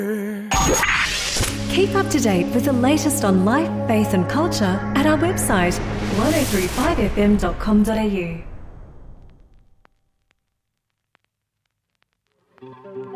Keep up to date with the latest on life, faith and culture at our website 1035fm.com.au.